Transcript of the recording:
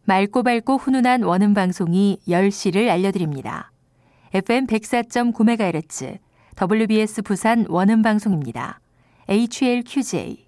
맑고 밝고 훈훈한 원음 방송이 10시를 알려드립니다. FM 104.9MHz WBS 부산 원음 방송입니다. HLQJ